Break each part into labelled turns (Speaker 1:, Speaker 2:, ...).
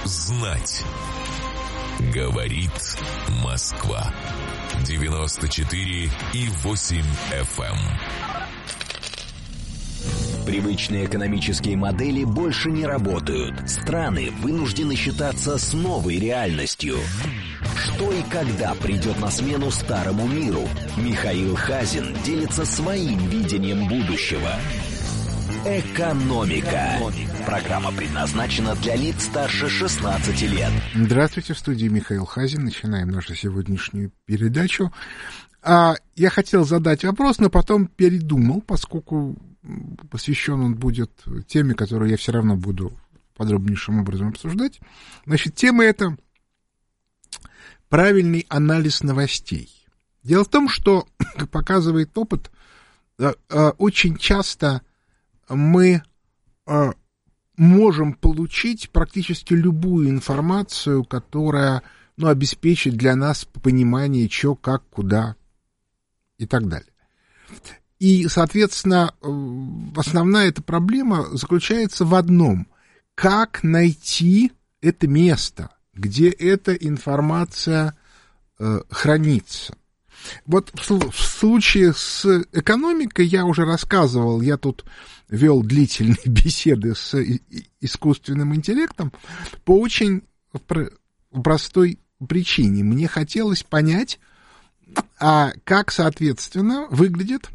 Speaker 1: знать. Говорит Москва. 94,8 FM.
Speaker 2: Привычные экономические модели больше не работают. Страны вынуждены считаться с новой реальностью. Что и когда придет на смену старому миру? Михаил Хазин делится своим видением будущего. Экономика. Программа предназначена для лиц старше 16 лет.
Speaker 3: Здравствуйте, в студии Михаил Хазин. Начинаем нашу сегодняшнюю передачу. Я хотел задать вопрос, но потом передумал, поскольку посвящен он будет теме, которую я все равно буду подробнейшим образом обсуждать. Значит, тема эта правильный анализ новостей. Дело в том, что, как показывает опыт, очень часто мы можем получить практически любую информацию, которая, обеспечит для нас понимание, что, как, куда и так далее. И, соответственно, основная эта проблема заключается в одном. Как найти это место, где эта информация хранится? Вот в случае с экономикой я уже рассказывал, я тут вел длительные беседы с искусственным интеллектом по очень простой причине. Мне хотелось понять, как, соответственно, выглядит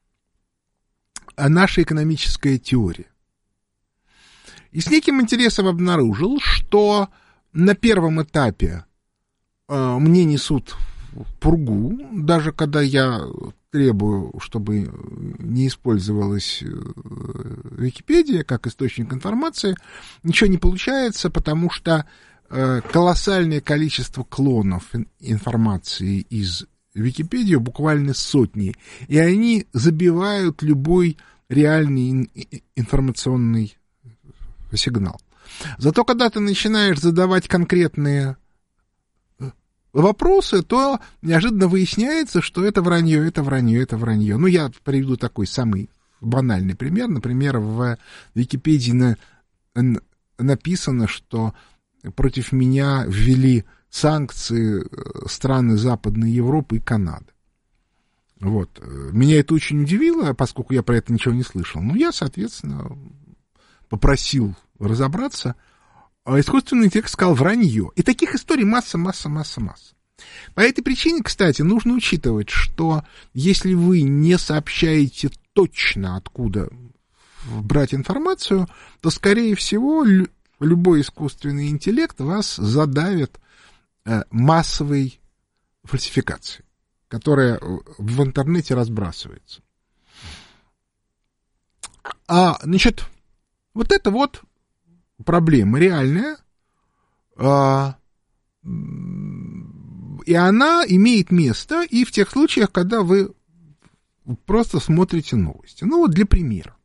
Speaker 3: наша экономическая теория. И с неким интересом обнаружил, что на первом этапе мне несут пургу, даже когда я требую, чтобы не использовалась Википедия как источник информации, ничего не получается, потому что колоссальное количество клонов информации из Википедии, буквально сотни, и они забивают любой реальный информационный сигнал. Зато когда ты начинаешь задавать конкретные вопросы, то неожиданно выясняется, что это вранье, это вранье, это вранье. Я приведу такой самый банальный пример. Например, в Википедии написано, что против меня ввели санкции страны Западной Европы и Канады. Вот. Меня это очень удивило, поскольку я про это ничего не слышал. Я, соответственно, попросил разобраться. А искусственный интеллект сказал вранье. И таких историй масса. По этой причине, кстати, нужно учитывать, что если вы не сообщаете точно, откуда брать информацию, то, скорее всего, любой искусственный интеллект вас задавит массовой фальсификацией, которая в интернете разбрасывается. Значит, вот это вот проблема реальная, и она имеет место и в тех случаях, когда вы просто смотрите новости. Для примера.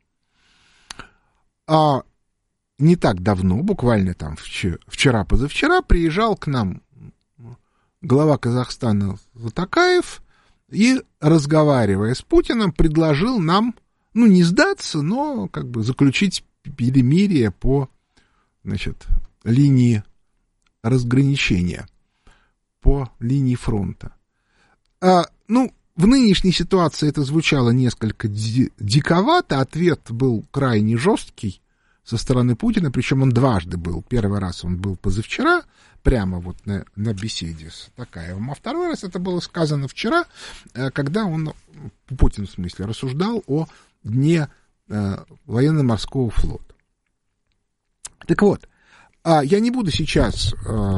Speaker 3: Не так давно, буквально там вчера-позавчера, приезжал к нам глава Казахстана Затакаев и, разговаривая с Путиным, предложил нам, не сдаться, но заключить перемирие по, линии разграничения, по линии фронта. В нынешней ситуации это звучало несколько диковато, ответ был крайне жесткий со стороны Путина, причем он дважды был. Первый раз он был позавчера, прямо на беседе с Токаевым, а второй раз это было сказано вчера, когда Путин, в смысле, рассуждал о дне военно-морского флота. Так вот, я не буду сейчас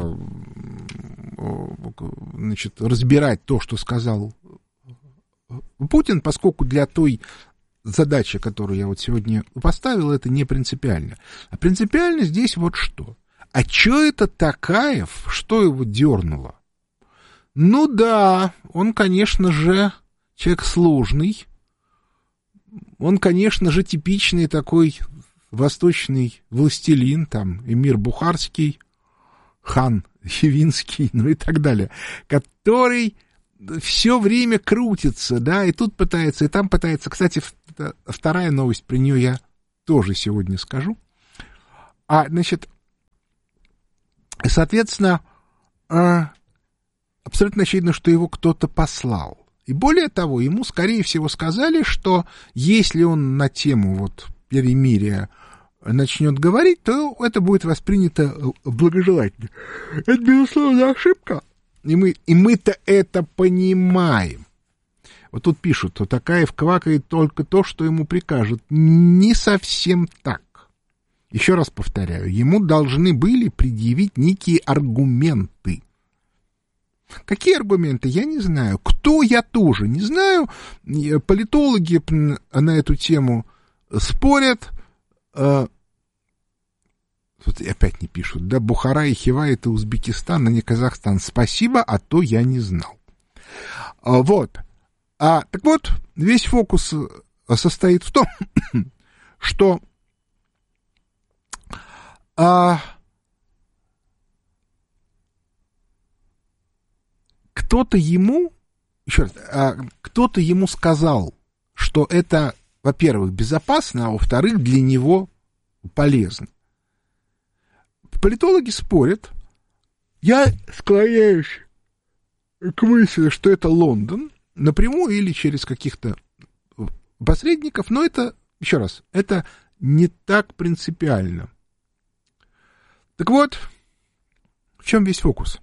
Speaker 3: разбирать то, что сказал Путин, поскольку для той задачи, которую я сегодня поставил, это не принципиально. А принципиально здесь вот что. А что это Токаев? Что его дернуло? Да, он, конечно же, человек сложный. Он, конечно же, типичный такой восточный властелин, эмир Бухарский, хан Хивинский, и так далее, который все время крутится, и тут пытается, и там пытается. Кстати, вторая новость, про нее я тоже сегодня скажу. И, соответственно, абсолютно очевидно, что его кто-то послал. И более того, ему, скорее всего, сказали, что если он на тему вот перемирия начнет говорить, то это будет воспринято благожелательно. Это, безусловно, ошибка. И мы-то это понимаем. Вот тут пишут, что Токаев квакает только то, что ему прикажут. Не совсем так. Еще раз повторяю, ему должны были предъявить некие аргументы. Какие аргументы, я не знаю. Кто, я тоже не знаю. Политологи на эту тему спорят. Тут опять не пишут. Да, Бухара и Хива — это Узбекистан, а не Казахстан. Спасибо, а то я не знал. Вот. Так вот, весь фокус состоит в том, что кто-то ему сказал, что это, во-первых, безопасно, а во-вторых, для него полезно. Политологи спорят. Я склоняюсь к мысли, что это Лондон, напрямую или через каких-то посредников, но это, еще раз, это не так принципиально. Так вот, в чем весь фокус?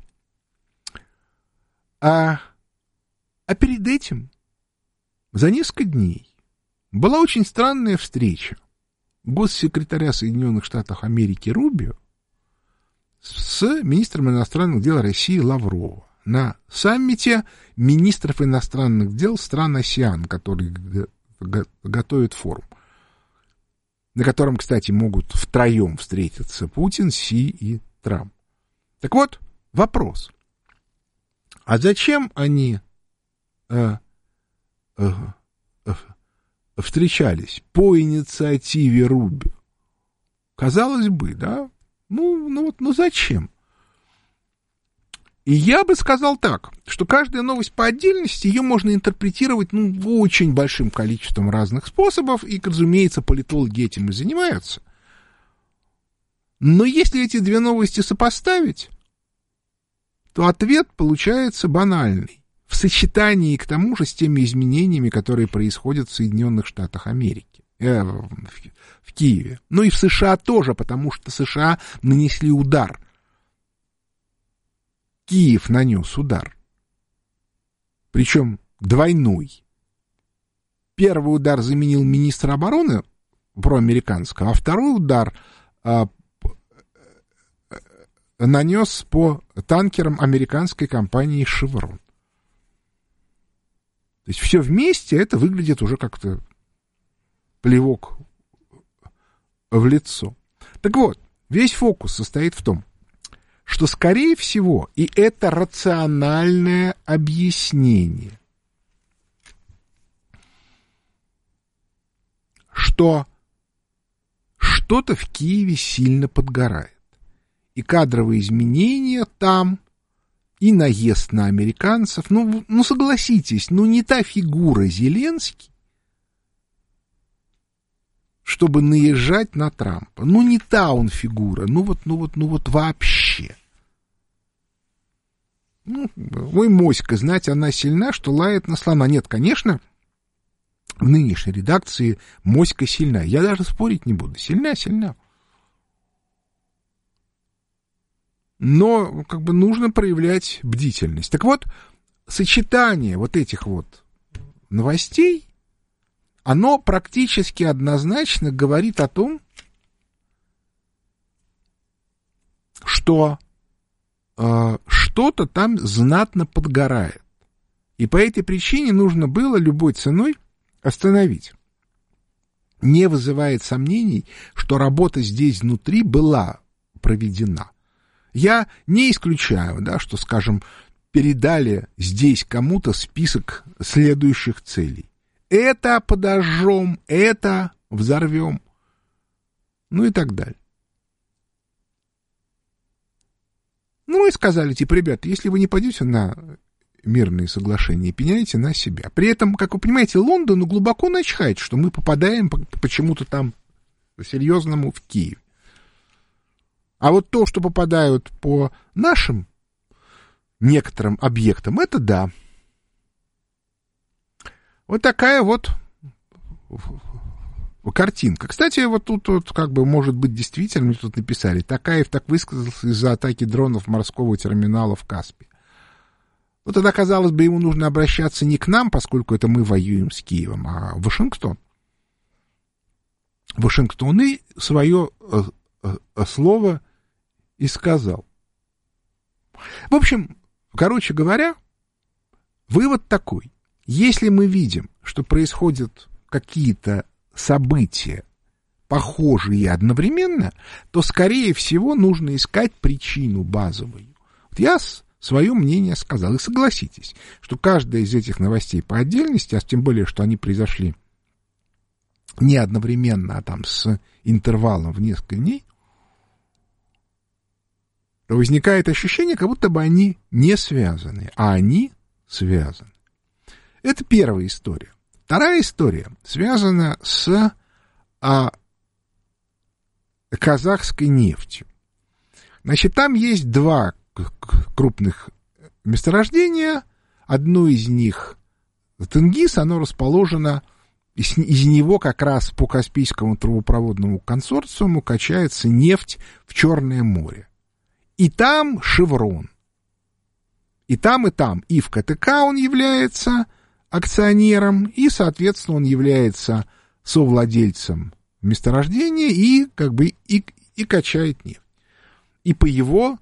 Speaker 3: А перед этим, за несколько дней, была очень странная встреча госсекретаря Соединенных Штатов Америки Рубио с министром иностранных дел России Лаврова на саммите министров иностранных дел стран АСЕАН, который готовит форум, на котором, кстати, могут втроем встретиться Путин, Си и Трамп. Так вот, вопрос. А зачем они встречались по инициативе Рубио? Казалось бы, да? Ну зачем? И я бы сказал так, что каждая новость по отдельности, ее можно интерпретировать очень большим количеством разных способов, и, разумеется, политологи этим и занимаются. Но если эти две новости сопоставить, то ответ получается банальный. В сочетании, к тому же, с теми изменениями, которые происходят в Соединенных Штатах Америки, в Киеве. Ну и в США тоже, потому что США нанесли удар. Киев нанес удар. Причем двойной. Первый удар заменил министра обороны проамериканского, а второй удар нанес по танкерам американской компании «Шеврон». То есть все вместе это выглядит уже как-то плевок в лицо. Так вот, весь фокус состоит в том, что, скорее всего, и это рациональное объяснение, что что-то в Киеве сильно подгорает. И кадровые изменения там, и наезд на американцев. Ну согласитесь, не та фигура Зеленский, чтобы наезжать на Трампа. Не та он фигура. Вот вообще. Ой, моська, знать, она сильна, что лает на слона. Нет, конечно, в нынешней редакции моська сильна. Я даже спорить не буду. Сильна. Но нужно проявлять бдительность. Так вот, сочетание вот этих вот новостей, оно практически однозначно говорит о том, что что-то там знатно подгорает. И по этой причине нужно было любой ценой остановить. Не вызывает сомнений, что работа здесь внутри была проведена. Я не исключаю, что, скажем, передали здесь кому-то список следующих целей. Это подожжем, это взорвем, и так далее. И сказали, ребята, если вы не пойдете на мирные соглашения, пеняйте на себя. При этом, как вы понимаете, Лондону глубоко начхать, что мы попадаем почему-то там по-серьезному в Киев. А вот то, что попадают по нашим некоторым объектам, это да. Вот такая вот картинка. Кстати, вот тут как бы может быть действительно, мне тут написали, Токаев так высказался из-за атаки дронов морского терминала в Каспии. Ну, тогда, казалось бы, ему нужно обращаться не к нам, поскольку это мы воюем с Киевом, а в Вашингтон. Вашингтон и свое слово и сказал. В общем, короче говоря, вывод такой. Если мы видим, что происходят какие-то события, похожие одновременно, то, скорее всего, нужно искать причину базовую. Вот я свое мнение сказал. И согласитесь, что каждая из этих новостей по отдельности, а тем более, что они произошли не одновременно, а там с интервалом в несколько дней, возникает ощущение, как будто бы они не связаны, а они связаны. Это первая история. Вторая история связана с казахской нефтью. Значит, там есть два крупных месторождения. Одно из них Тенгиз, оно расположено, из него как раз по Каспийскому трубопроводному консорциуму качается нефть в Черное море. И там Шеврон. И там, и в КТК он является акционером, и, соответственно, он является совладельцем месторождения и как бы и качает нефть. И по его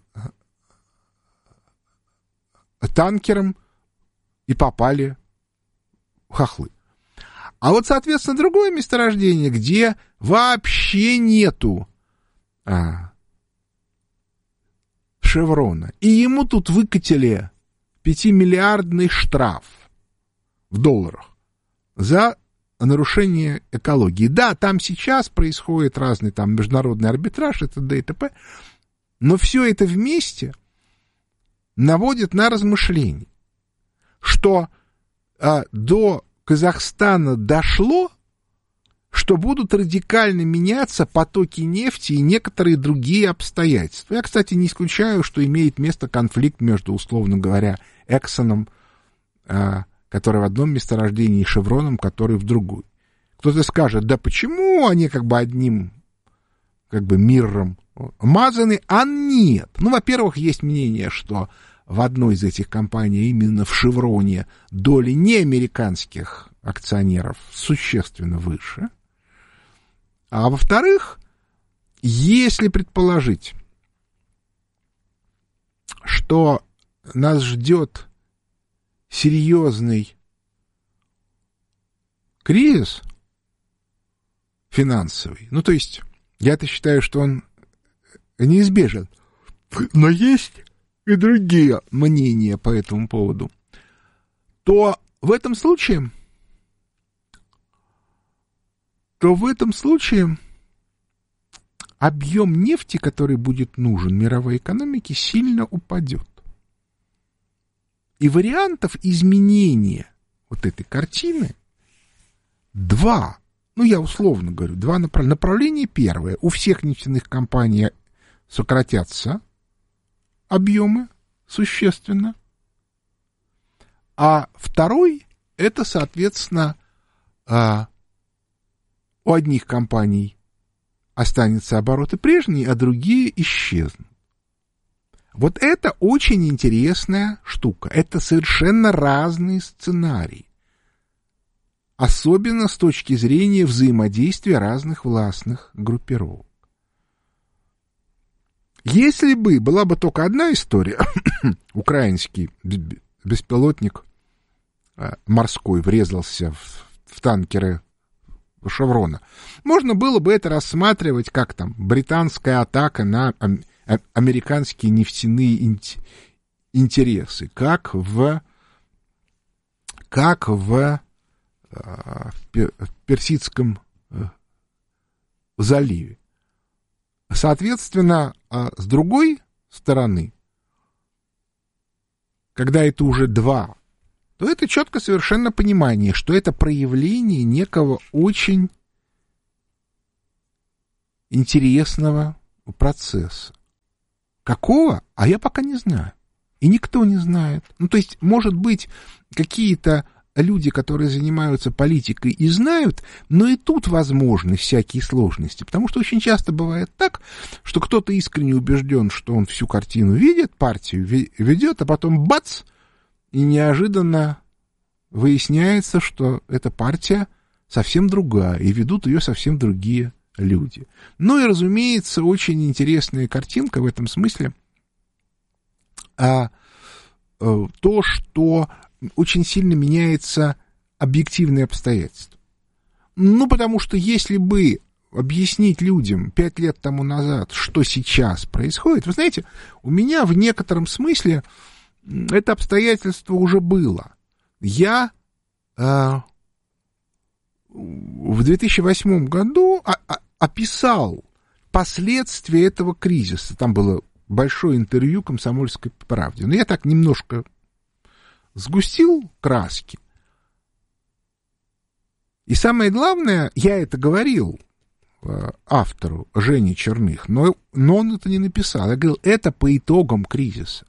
Speaker 3: танкерам и попали хохлы. А вот, соответственно, другое месторождение, где вообще нету Шеврона. И ему тут выкатили 5-миллиардный штраф в долларах за нарушение экологии. Да, там сейчас происходит разный там международный арбитраж, и т.д. и т.п., но все это вместе наводит на размышления, что до Казахстана дошло, что будут радикально меняться потоки нефти и некоторые другие обстоятельства. Я, кстати, не исключаю, что имеет место конфликт между, условно говоря, Эксоном, который в одном месторождении, и Шевроном, который в другой. Кто-то скажет, да почему они как бы одним как бы миром мазаны, а нет. Ну, во-первых, есть мнение, что в одной из этих компаний, именно в Шевроне, доли неамериканских акционеров существенно выше. А во-вторых, если предположить, что нас ждет серьезный кризис финансовый, ну, то есть, я-то считаю, что он неизбежен, но есть и другие мнения по этому поводу, то в этом случае объем нефти, который будет нужен мировой экономике, сильно упадет. И вариантов изменения вот этой картины два. Ну, я условно говорю, два направления. Направление первое. У всех нефтяных компаний сократятся объемы существенно. А второй, это, соответственно, у одних компаний останутся обороты прежние, а другие исчезнут. Вот это очень интересная штука. Это совершенно разные сценарии. Особенно с точки зрения взаимодействия разных властных группировок. Если бы была бы только одна история, украинский беспилотник морской врезался в танкеры Шеврона, можно было бы это рассматривать как там британская атака на американские нефтяные интересы, как в Персидском заливе. Соответственно, с другой стороны, когда это уже два, то это четко совершенно понимание, что это проявление некого очень интересного процесса. Какого? А я пока не знаю. И никто не знает. Ну, то есть, может быть, какие-то люди, которые занимаются политикой, и знают, но и тут возможны всякие сложности. Потому что очень часто бывает так, что кто-то искренне убежден, что он всю картину видит, партию ведет, а потом бац, и неожиданно выясняется, что эта партия совсем другая, и ведут ее совсем другие люди. Ну и, разумеется, очень интересная картинка в этом смысле, то, что очень сильно меняется объективные обстоятельства. Ну, потому что если бы объяснить людям 5 лет тому назад, что сейчас происходит, вы знаете, у меня в некотором смысле это обстоятельство уже было. Я в 2008 году описал последствия этого кризиса. Там было большое интервью «Комсомольской правде». Но я так немножко сгустил краски. И самое главное, я это говорил автору Жене Черных, но он это не написал. Я говорил, это по итогам кризиса.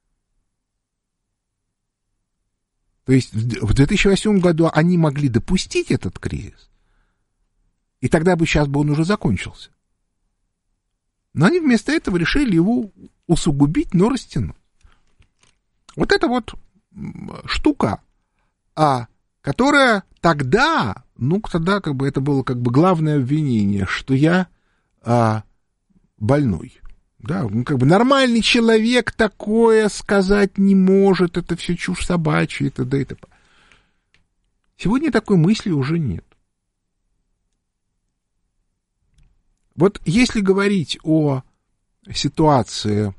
Speaker 3: То есть в 2008 году они могли допустить этот кризис, и тогда бы сейчас бы он уже закончился. Но они вместо этого решили его усугубить, но растянуть. Вот это вот штука, которая тогда, как бы это было как бы главное обвинение, что я больной. Да, как бы нормальный человек такое сказать не может, это все чушь собачья, и т.д. и т.п. Сегодня такой мысли уже нет. Вот если говорить о ситуации,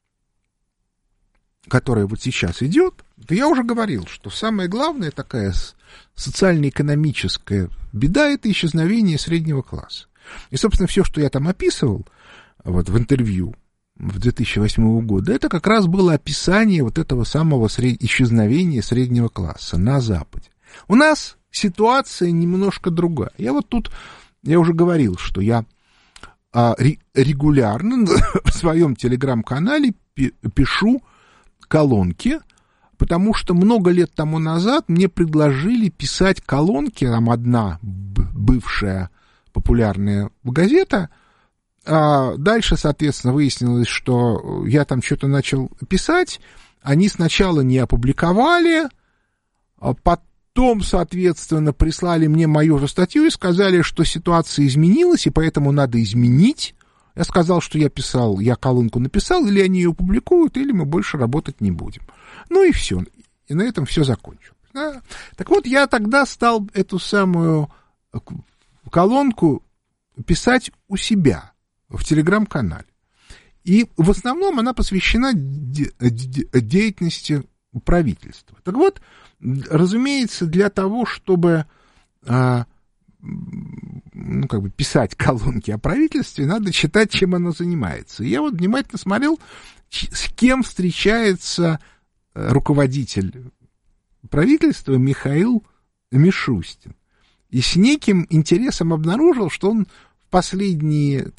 Speaker 3: которая вот сейчас идет, то я уже говорил, что самая главная такая социально-экономическая беда — это исчезновение среднего класса. И, собственно, все, что я там описывал вот в интервью в 2008 года, это как раз было описание вот этого самого исчезновения среднего класса на Западе. У нас ситуация немножко другая. Я уже говорил, что я регулярно в своем телеграм-канале пишу колонки, потому что много лет тому назад мне предложили писать колонки, там одна бывшая популярная газета, а дальше, соответственно, выяснилось, что я там что-то начал писать, они сначала не опубликовали, а потом, соответственно, прислали мне мою же статью и сказали, что ситуация изменилась, и поэтому надо изменить. Я сказал, что я колонку написал, или они ее публикуют, или мы больше работать не будем. Ну и все. И на этом все закончилось. Да? Так вот, я тогда стал эту самую колонку писать у себя в телеграм-канале. И в основном она посвящена деятельности правительства. Так вот, разумеется, для того, чтобы писать колонки о правительстве, надо читать, чем оно занимается. И я вот внимательно смотрел, с кем встречается руководитель правительства Михаил Мишустин. И с неким интересом обнаружил, что он в последние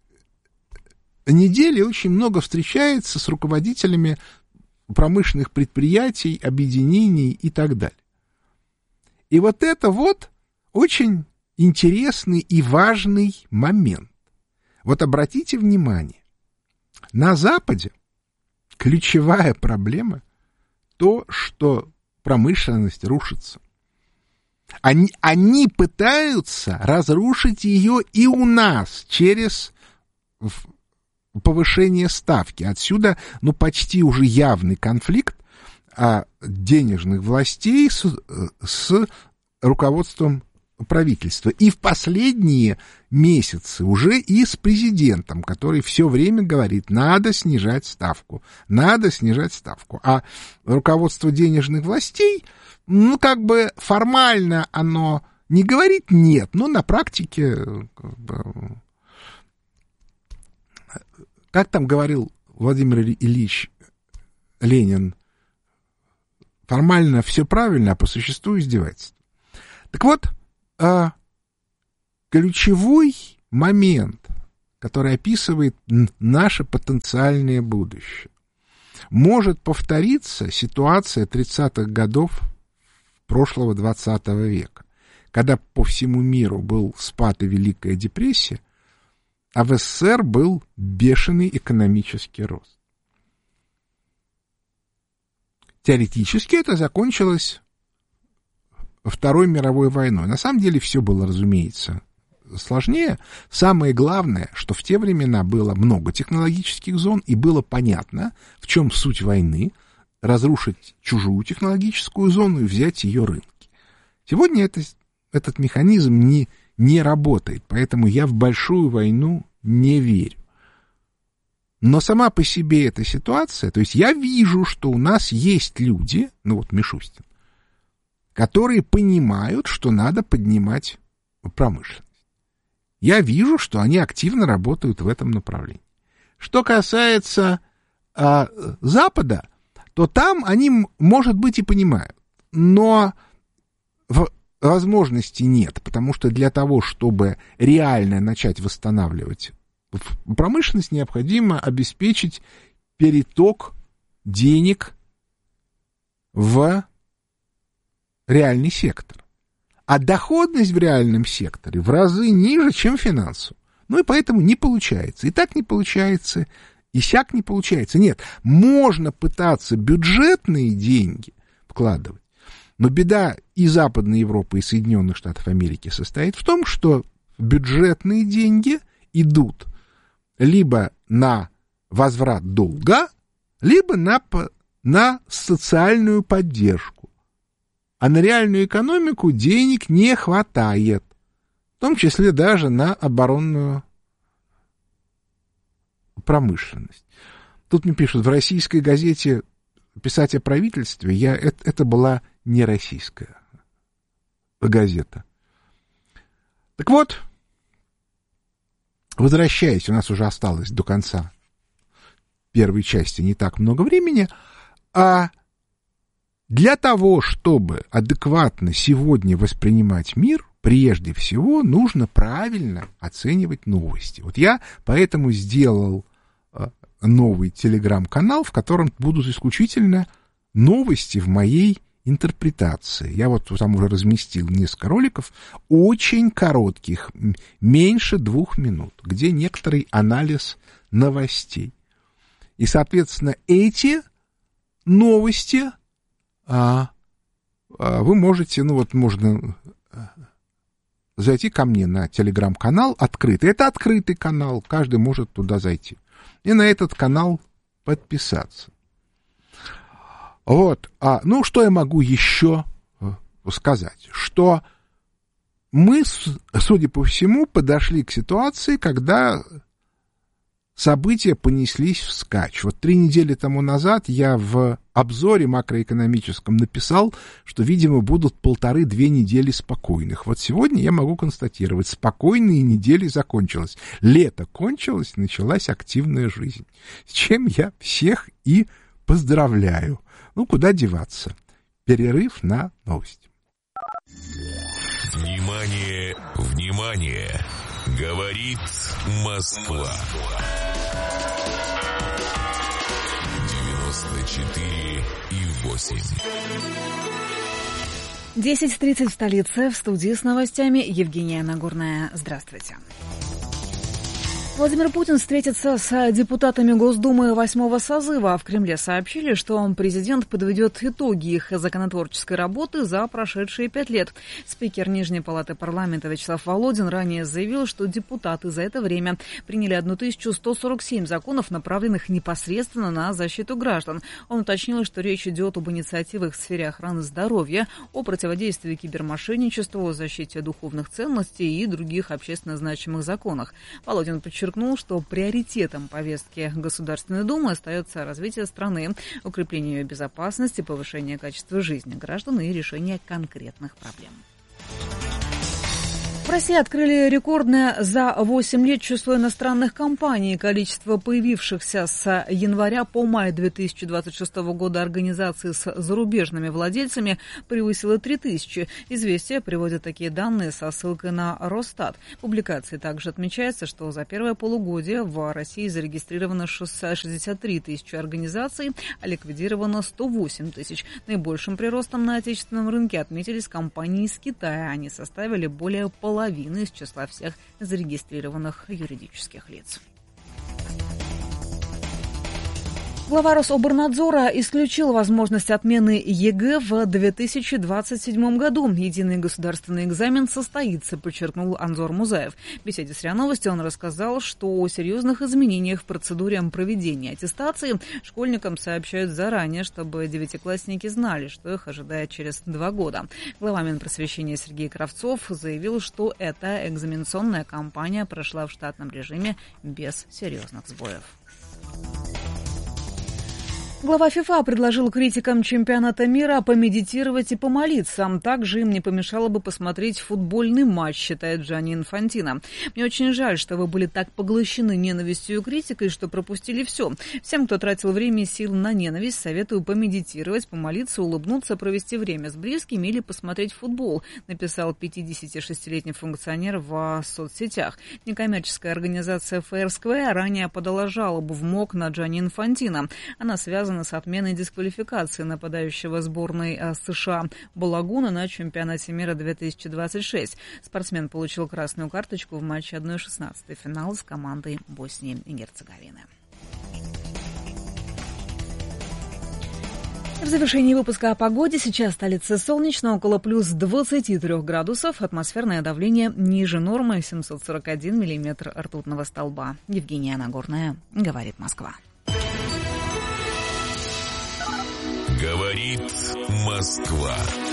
Speaker 3: недели очень много встречается с руководителями промышленных предприятий, объединений и так далее. И вот это вот очень интересный и важный момент. Вот обратите внимание, на Западе ключевая проблема то, что промышленность рушится. Они пытаются разрушить ее и у нас через повышение ставки. Отсюда, почти уже явный конфликт денежных властей с руководством правительства. И в последние месяцы уже и с президентом, который все время говорит, надо снижать ставку. А руководство денежных властей, формально оно не говорит нет, но на практике, как там говорил Владимир Ильич Ленин, формально все правильно, а по существу издевательство. Так вот, ключевой момент который описывает наше потенциальное будущее. Может повториться ситуация 30-х годов прошлого 20 века, когда по всему миру был спад и Великая депрессия, а в СССР был бешеный экономический рост. Теоретически это закончилось Второй мировой войной. На самом деле все было, разумеется, сложнее. Самое главное, что в те времена было много технологических зон, и было понятно, в чем суть войны, разрушить чужую технологическую зону и взять ее рынки. Сегодня этот механизм не работает, поэтому я в большую войну не верю. Но сама по себе эта ситуация, то есть я вижу, что у нас есть люди, ну вот Мишустин, которые понимают, что надо поднимать промышленность. Я вижу, что они активно работают в этом направлении. Что касается Запада, то там они, может быть, и понимают, но возможности нет, потому что для того, чтобы реально начать восстанавливать промышленность, необходимо обеспечить переток денег в реальный сектор. А доходность в реальном секторе в разы ниже, чем финансовая. Ну и поэтому не получается. И так не получается, и сяк не получается. Нет, можно пытаться бюджетные деньги вкладывать, но беда и Западной Европы, и Соединенных Штатов Америки состоит в том, что бюджетные деньги идут либо на возврат долга, либо на социальную поддержку. А на реальную экономику денег не хватает, в том числе даже на оборонную промышленность. Тут мне пишут, в российской газете писать о правительстве, это была не российская газета. Так вот, возвращаясь, у нас уже осталось до конца первой части не так много времени, а для того, чтобы адекватно сегодня воспринимать мир, прежде всего нужно правильно оценивать новости. Вот я поэтому сделал новый телеграм-канал, в котором будут исключительно новости в моей интерпретации. Я вот там уже разместил несколько роликов, очень коротких, меньше 2 минут, где некоторый анализ новостей. И, соответственно, эти новости вы можете, можно зайти ко мне на телеграм-канал открытый. Это открытый канал, каждый может туда зайти. И на этот канал подписаться. Вот. Что я могу еще сказать? Что мы, судя по всему, подошли к ситуации, когда события понеслись вскачь. Вот 3 недели тому назад я в обзоре макроэкономическом написал, что, видимо, будут 1,5-2 недели спокойных. Вот сегодня я могу констатировать, спокойные недели закончилось. Лето кончилось, началась активная жизнь. С чем я всех и поздравляю. Куда деваться? Перерыв на новости.
Speaker 1: Внимание, внимание! Говорит Москва. 94,8.
Speaker 4: 10:30 в столице. В студии с новостями Евгения Нагорная. Здравствуйте. Владимир Путин встретится с депутатами Госдумы 8-го созыва. В Кремле сообщили, что президент подведет итоги их законотворческой работы за прошедшие 5 лет. Спикер Нижней палаты парламента Вячеслав Володин ранее заявил, что депутаты за это время приняли 1147 законов, направленных непосредственно на защиту граждан. Он уточнил, что речь идет об инициативах в сфере охраны здоровья, о противодействии кибермошенничеству, о защите духовных ценностей и других общественно значимых законах. Володин подчеркнул, что приоритетом повестки Государственной Думы остается развитие страны, укрепление ее безопасности, повышение качества жизни граждан и решение конкретных проблем. В России открыли рекордное за 8 лет число иностранных компаний. Количество появившихся с января по май 2026 года организаций с зарубежными владельцами превысило 3000. «Известия» приводят такие данные со ссылкой на Росстат. В публикации также отмечается, что за первое полугодие в России зарегистрировано 63 тысячи организаций, а ликвидировано 108 тысяч. Наибольшим приростом на отечественном рынке отметились компании из Китая. Они составили более половины из числа всех зарегистрированных юридических лиц. Глава Рособорнадзора исключил возможность отмены ЕГЭ в 2027 году. Единый государственный экзамен состоится, подчеркнул Анзор Музаев. В беседе с РИА Новости он рассказал, что о серьезных изменениях в процедуре проведения аттестации школьникам сообщают заранее, чтобы девятиклассники знали, что их ожидает через 2 года. Глава Минпросвещения Сергей Кравцов заявил, что эта экзаменационная кампания прошла в штатном режиме без серьезных сбоев. Глава ФИФА предложил критикам чемпионата мира помедитировать и помолиться. Также им не помешало бы посмотреть футбольный матч, считает Джанни Инфантино. «Мне очень жаль, что вы были так поглощены ненавистью и критикой, что пропустили все. Всем, кто тратил время и силы на ненависть, советую помедитировать, помолиться, улыбнуться, провести время с близкими или посмотреть футбол», написал 56-летний функционер в соцсетях. Некоммерческая организация Fair Square ранее подала жалобу в МОК на Джанни Инфантино. Она связана с отменой дисквалификации нападающего сборной США Балагуна на чемпионате мира 2026. Спортсмен получил красную карточку в матче 1/16 финала с командой Боснии и Герцеговины. В завершении выпуска о погоде. Сейчас в столице солнечно, около плюс 23 градусов. Атмосферное давление ниже нормы, 741 миллиметр ртутного столба. Евгения Нагорная, говорит Москва.
Speaker 1: Говорит Москва.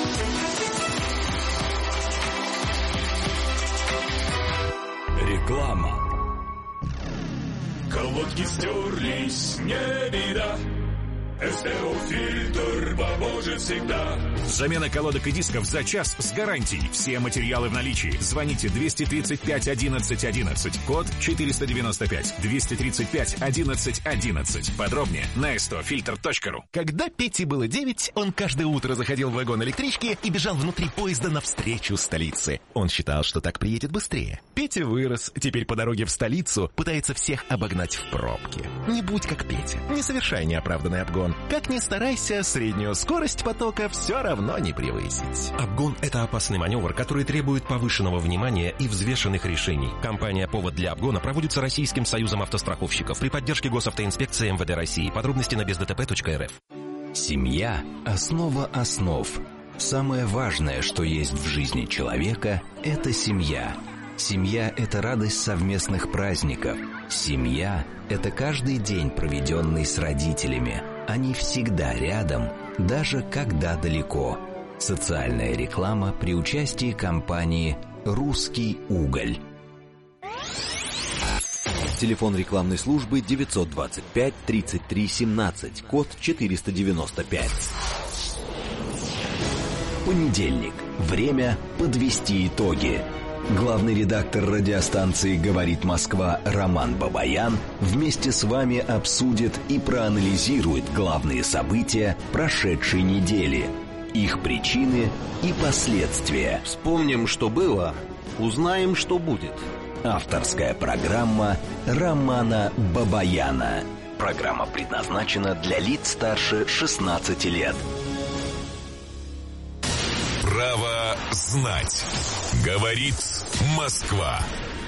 Speaker 5: Реклама. Колодки стерлись, не беда. СТО-фильтр поможет всегда.
Speaker 6: Замена колодок и дисков за час с гарантией. Все материалы в наличии. Звоните 235 11 11. Код 495. 235 11 11. Подробнее на stofilter.ru.
Speaker 7: Когда Пете было 9, он каждое утро заходил в вагон электрички и бежал внутри поезда навстречу столице. Он считал, что так приедет быстрее. Петя вырос. Теперь по дороге в столицу пытается всех обогнать в пробке. Не будь как Петя. Не совершай неоправданный обгон. Как ни старайся, среднюю скорость потока все равно не превысить.
Speaker 8: Обгон – это опасный маневр, который требует повышенного внимания и взвешенных решений. Компания «Повод для обгона» проводится Российским союзом автостраховщиков при поддержке Госавтоинспекции МВД России. Подробности на бездтп.рф.
Speaker 2: Семья – основа основ. Самое важное, что есть в жизни человека – это семья. Семья – это радость совместных праздников. Семья – это каждый день, проведенный с родителями. Они всегда рядом, даже когда далеко. Социальная реклама при участии компании «Русский уголь». Телефон рекламной службы 925 33 17, код 495. Понедельник. Время подвести итоги. Главный редактор радиостанции «Говорит Москва» Роман Бабаян вместе с вами обсудит и проанализирует главные события прошедшей недели, их причины и последствия.
Speaker 9: Вспомним, что было, узнаем, что будет.
Speaker 2: Авторская программа Романа Бабаяна. Программа предназначена для лиц старше 16 лет.
Speaker 1: Право знать. Говорит Москва.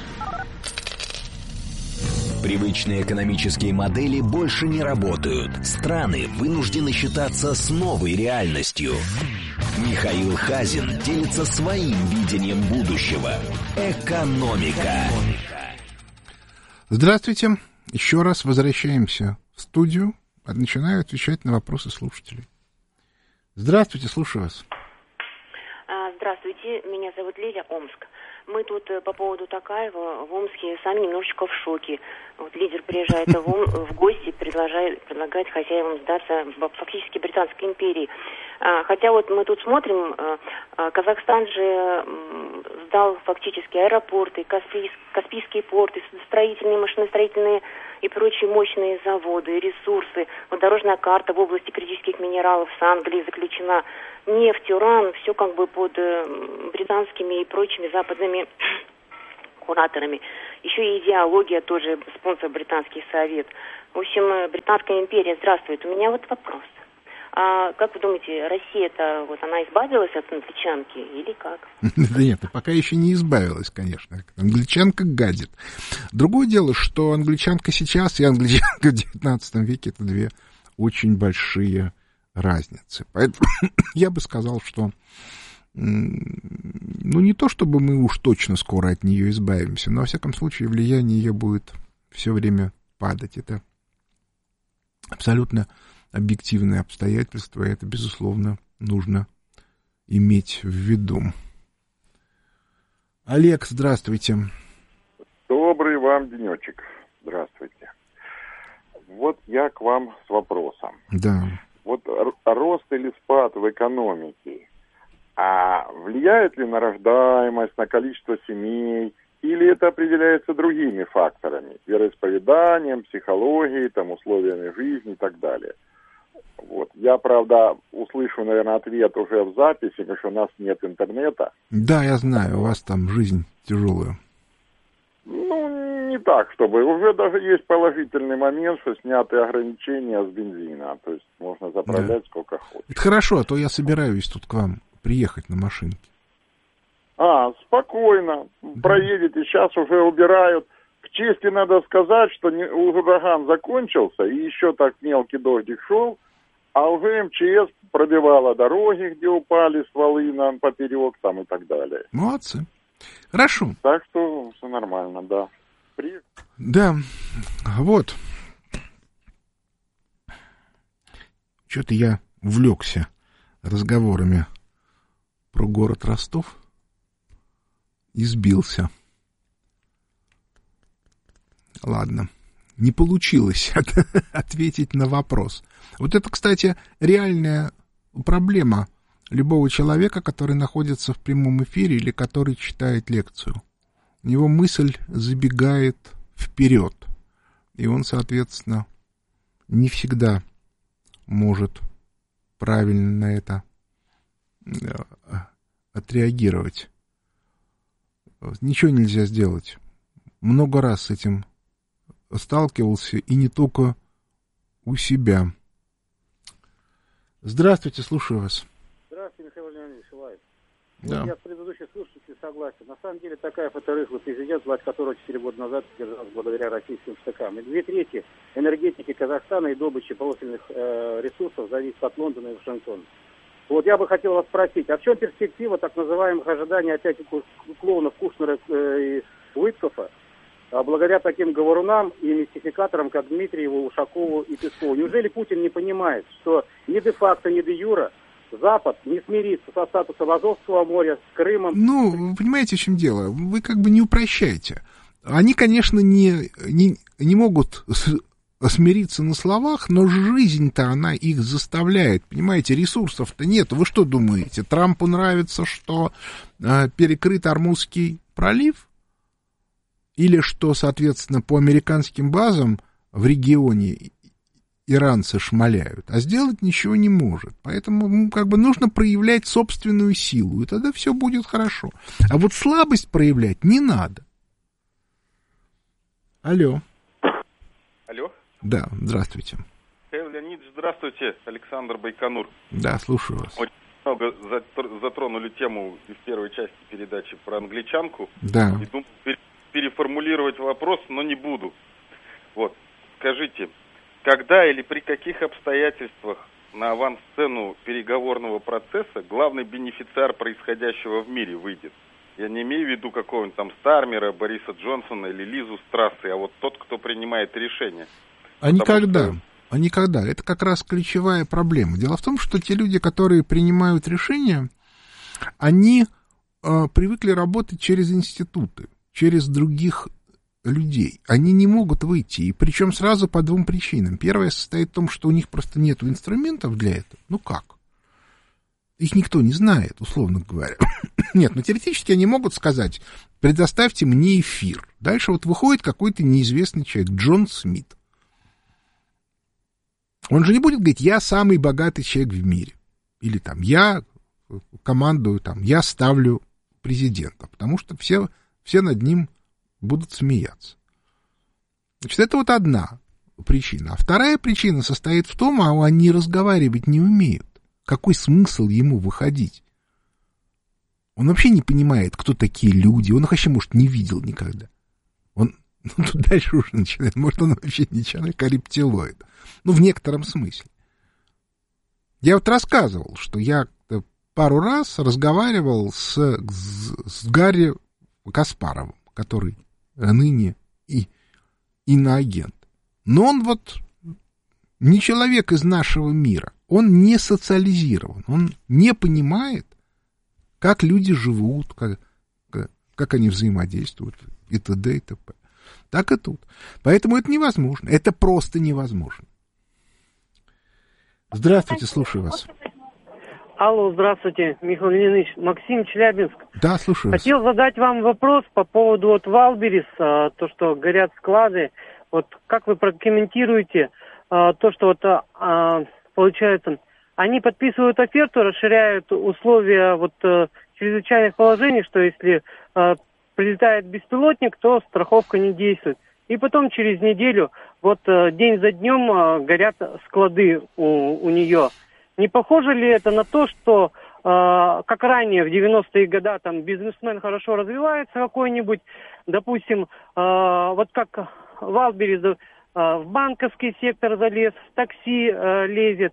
Speaker 2: Привычные экономические модели больше не работают. Страны вынуждены считаться с новой реальностью. Михаил Хазин делится своим видением будущего. Экономика.
Speaker 3: Здравствуйте. Еще раз возвращаемся в студию. Начинаю отвечать на вопросы слушателей. Здравствуйте, слушаю вас.
Speaker 10: Здравствуйте, меня зовут Лиля, Омск. Мы тут по поводу Токаева в Омске сами немножечко в шоке. Вот лидер приезжает в гости, предлагает хозяевам сдаться фактически Британской империи. Хотя вот мы тут смотрим, Казахстан же сдал фактически аэропорты, Каспийские порты, строительные, машиностроительные и прочие мощные заводы, ресурсы. Вот дорожная карта в области критических минералов с Англией заключена. Нефть, уран, все как бы под британскими и прочими западными кураторами. Еще и идеология тоже, спонсор Британский совет. В общем, Британская империя здравствует. У меня вот вопрос. А как вы думаете, Россия-то, вот она избавилась от англичанки или как?
Speaker 3: Да нет, пока еще не избавилась, конечно. Англичанка гадит. Другое дело, что англичанка сейчас и англичанка в 19 веке — это две очень большие разницы. Поэтому я бы сказал, что ну, не то чтобы мы уж точно скоро от нее избавимся, но, во всяком случае, влияние ее будет все время падать. Это абсолютно объективные обстоятельства, и это, безусловно, нужно иметь в виду. Олег, здравствуйте.
Speaker 11: Добрый вам денечек. Здравствуйте. Вот я к вам с вопросом.
Speaker 3: Да.
Speaker 11: Вот рост или спад в экономике, влияет ли на рождаемость, на количество семей, или это определяется другими факторами, вероисповеданием, психологией, там, условиями жизни и так далее? Вот. Я, правда, услышу, наверное, ответ уже в записи, потому что у нас нет интернета.
Speaker 3: Да, я знаю, у вас там жизнь тяжелая.
Speaker 11: Ну, не так, чтобы. Уже даже есть положительный момент, что сняты ограничения с бензина. То есть можно заправлять сколько хочешь.
Speaker 3: Это хорошо, а то я собираюсь тут к вам приехать на машинке.
Speaker 11: Спокойно. Проедете, сейчас уже убирают. К чести надо сказать, что ураган закончился, и еще так мелкий дождик шел, а уже МЧС пробивала дороги, где упали стволы нам поперек там и так далее.
Speaker 3: Молодцы. Хорошо.
Speaker 11: Так что все нормально, да.
Speaker 3: Да, вот. Что-то я увлекся разговорами про город Ростов и сбился. Ладно, не получилось ответить на вопрос. Вот это, кстати, реальная проблема любого человека, который находится в прямом эфире или который читает лекцию. У него мысль забегает вперед, и он, соответственно, не всегда может правильно на это отреагировать. Ничего нельзя сделать. Много раз с этим сталкивался, и не только у себя. Здравствуйте, слушаю вас.
Speaker 12: Здравствуйте, Михаил Леонидович Лайв.
Speaker 3: Да.
Speaker 12: Вот я с предыдущей слушателем согласен. На самом деле такая фоторыхлый президент, власть которого 4 года назад держалась благодаря российским штыкам. И 2/3 энергетики Казахстана и добычи положительных ресурсов зависит от Лондона и Вашингтона. Вот я бы хотел вас спросить, а в чем перспектива так называемых ожиданий опять клоунов Кушнера и Уиткофа, благодаря таким говорунам и мистификаторам, как Дмитриеву, Ушакову и Пескову? Неужели Путин не понимает, что ни де-факто, ни де-юра Запад не смирится со статусом Азовского моря, с Крымом?
Speaker 3: Ну, вы понимаете, в чем дело? Вы как бы не упрощайте. Они, конечно, не могут смириться на словах, но жизнь-то она их заставляет. Понимаете, ресурсов-то нет. Вы что думаете, Трампу нравится, что перекрыт Ормузский пролив? Или что, соответственно, по американским базам в регионе иранцы шмаляют, а сделать ничего не может. Поэтому как бы нужно проявлять собственную силу, и тогда все будет хорошо. А вот слабость проявлять не надо. Алло.
Speaker 13: Алло.
Speaker 3: Да, здравствуйте.
Speaker 13: Михаил Леонидович, здравствуйте. Александр Байконур.
Speaker 3: Да, слушаю вас.
Speaker 13: Очень много затронули тему в первой части передачи про англичанку.
Speaker 3: Да.
Speaker 13: И думаю переформулировать вопрос, но не буду. Вот, скажите, когда или при каких обстоятельствах на авансцену переговорного процесса главный бенефициар происходящего в мире выйдет? Я не имею в виду какого-нибудь там Стармера, Бориса Джонсона или Лизу Страссы, а вот тот, кто принимает решение.
Speaker 3: А никогда. А никогда. Это как раз ключевая проблема. Дело в том, что те люди, которые принимают решения, они привыкли работать через институты, через других людей. Они не могут выйти, и причем сразу по двум причинам. Первая состоит в том, что у них просто нет инструментов для этого. Ну как? Их никто не знает, условно говоря. Нет, но теоретически они могут сказать: предоставьте мне эфир. Дальше вот выходит какой-то неизвестный человек, Джон Смит. Он же не будет говорить: я самый богатый человек в мире. Или там, я командую, там, я ставлю президента. Потому что все над ним будут смеяться. Значит, это вот одна причина. А вторая причина состоит в том, что они разговаривать не умеют. Какой смысл ему выходить? Он вообще не понимает, кто такие люди. Он их вообще, может, не видел никогда. Он тут дальше уже начинает. Может, он вообще не человек, а рептилоид. Ну, в некотором смысле. Я вот рассказывал, что я пару раз разговаривал с Гарри Каспаровым, который ныне иноагент. Но он вот не человек из нашего мира. Он не социализирован. Он не понимает, как люди живут, как они взаимодействуют, и т.д. и т.п. Так и тут. Поэтому это невозможно. Это просто невозможно. Здравствуйте, слушаю вас.
Speaker 14: Алло, здравствуйте, Михаил Леонидович. Максим, Челябинск.
Speaker 3: Да, слушаю вас.
Speaker 14: Хотел задать вам вопрос по поводу вот Валберис, то, что горят склады. Вот как вы прокомментируете то, что вот получается, они подписывают оферту, расширяют условия вот чрезвычайных положений, что если прилетает беспилотник, то страховка не действует. И потом через неделю, вот день за днем горят склады у нее. Не похоже ли это на то, что, как ранее, в 90-е годы, там, бизнесмен хорошо развивается какой-нибудь, допустим, вот как Валберис в банковский сектор залез, в такси лезет,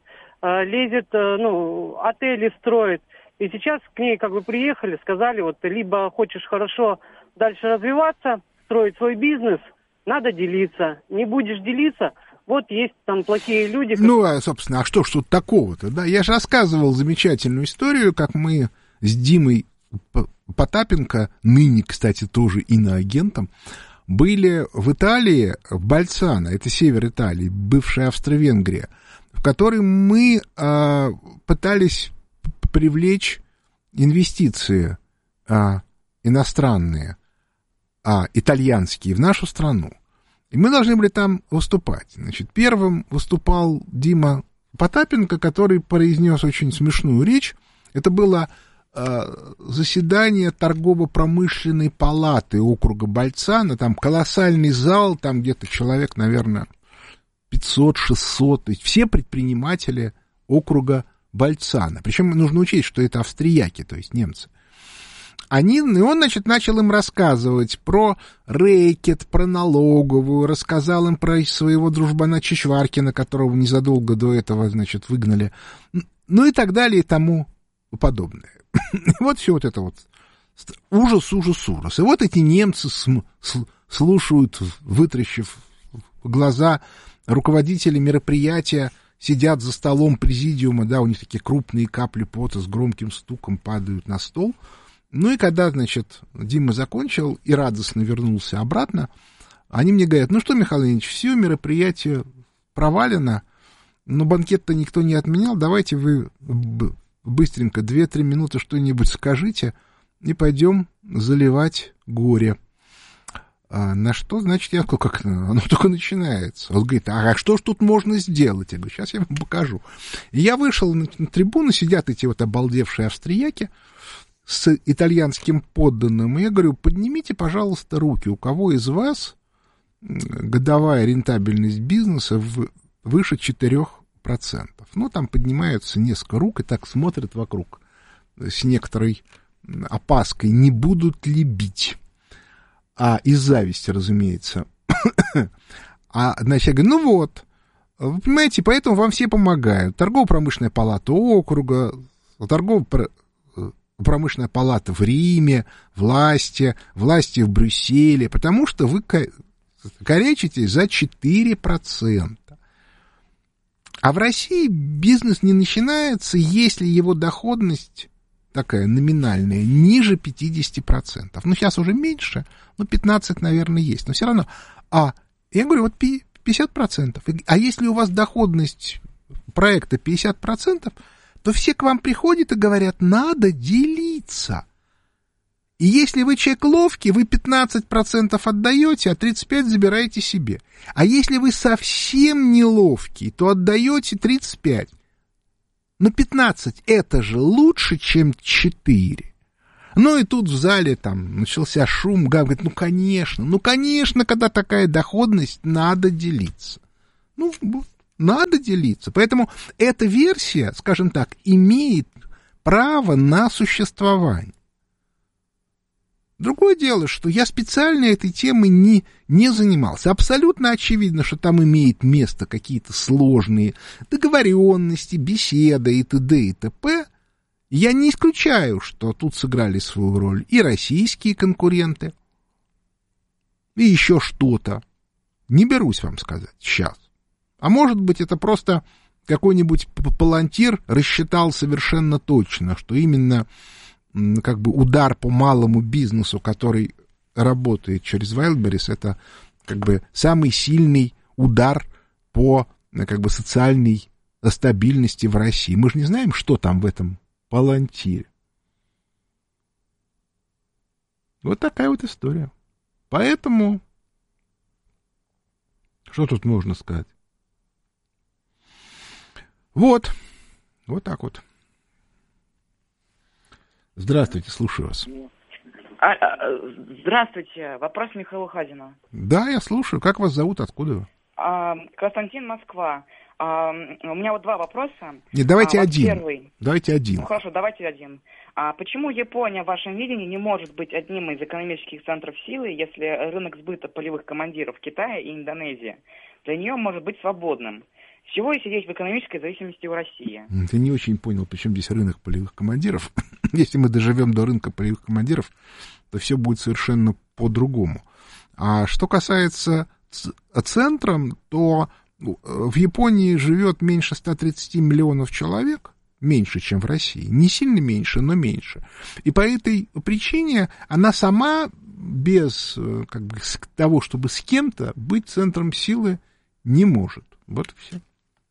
Speaker 14: отели строит. И сейчас к ней как бы приехали, сказали, вот, либо хочешь хорошо дальше развиваться, строить свой бизнес, надо делиться. Не будешь делиться, вот есть там плохие люди.
Speaker 3: Ну, собственно, а что ж тут такого-то, да? Я же рассказывал замечательную историю, как мы с Димой Потапенко, ныне, кстати, тоже иноагентом, были в Италии, в Больцано, это север Италии, бывшая Австро-Венгрия, в которой мы пытались привлечь инвестиции иностранные, итальянские, в нашу страну. И мы должны были там выступать. Значит, первым выступал Дима Потапенко, который произнес очень смешную речь. Это было заседание торгово-промышленной палаты округа Больцано. Там колоссальный зал, там где-то человек, наверное, 500-600. То есть все предприниматели округа Больцано. Причем нужно учесть, что это австрияки, то есть немцы. И он, значит, начал им рассказывать про рэкет, про налоговую, рассказал им про своего дружбана Чичваркина, которого незадолго до этого, значит, выгнали, ну и так далее, и тому подобное. Вот все вот это вот ужас, ужас, ужас. И вот эти немцы слушают, вытрящив глаза, руководители мероприятия сидят за столом президиума, да, у них такие крупные капли пота с громким стуком падают на стол. Ну и когда, значит, Дима закончил и радостно вернулся обратно, они мне говорят: ну что, Михаил Ильич, все мероприятие провалено, но банкет-то никто не отменял, давайте вы быстренько 2-3 минуты что-нибудь скажите и пойдем заливать горе. На что, значит, я говорю: как оно только начинается. Он говорит: а что ж тут можно сделать? Я говорю: сейчас я вам покажу. И я вышел на трибуну, сидят эти вот обалдевшие австрияки с итальянским подданным, и я говорю: поднимите, пожалуйста, руки, у кого из вас годовая рентабельность бизнеса выше 4%. Ну, там поднимаются несколько рук и так смотрят вокруг с некоторой опаской, не будут ли бить. Из зависти, разумеется. Значит, я говорю: ну вот, вы понимаете, поэтому вам все помогают. Торгово-промышленная палата округа, торгово-промышленная палата в Риме, власти в Брюсселе, потому что вы корячитесь за 4%. А в России бизнес не начинается, если его доходность такая номинальная, ниже 50%. Ну, сейчас уже меньше, ну, 15, наверное, есть, но все равно. А я говорю, вот 50%. А если у вас доходность проекта 50%, то все к вам приходят и говорят, надо делиться. И если вы человек ловкий, вы 15% отдаете, а 35% забираете себе. А если вы совсем не ловкий, то отдаете 35%. Но 15% это же лучше, чем 4%. Ну и тут в зале там начался шум, Гав говорит, ну конечно, когда такая доходность, надо делиться. Ну, надо делиться. Поэтому эта версия, скажем так, имеет право на существование. Другое дело, что я специально этой темой не занимался. Абсолютно очевидно, что там имеет место какие-то сложные договоренности, беседы и т.д. и т.п. Я не исключаю, что тут сыграли свою роль и российские конкуренты, и еще что-то. Не берусь вам сказать сейчас. А может быть, это просто какой-нибудь палантир рассчитал совершенно точно, что именно как бы удар по малому бизнесу, который работает через Wildberries, это как бы самый сильный удар по как бы социальной стабильности в России. Мы же не знаем, что там в этом палантире. Вот такая вот история. Поэтому что тут можно сказать? Вот так вот. Здравствуйте, слушаю вас.
Speaker 15: Здравствуйте, вопрос Михаила Хазина.
Speaker 3: Да, я слушаю. Как вас зовут, откуда вы?
Speaker 15: Константин, Москва. У меня вот два вопроса.
Speaker 3: Нет, давайте один.
Speaker 15: Первый.
Speaker 3: Давайте один.
Speaker 15: Ну хорошо, давайте один. Почему Япония в вашем видении не может быть одним из экономических центров силы, если рынок сбыта полевых командиров Китая и Индонезии для нее может быть свободным? С чего и сидеть в экономической зависимости у России?
Speaker 3: Ты не очень понял, почему здесь рынок полевых командиров. Если мы доживем до рынка полевых командиров, то все будет совершенно по-другому. А что касается центра, то в Японии живет меньше 130 миллионов человек, меньше, чем в России. Не сильно меньше, но меньше. И по этой причине она сама без как бы, того, чтобы с кем-то быть центром силы, не может. Вот и все.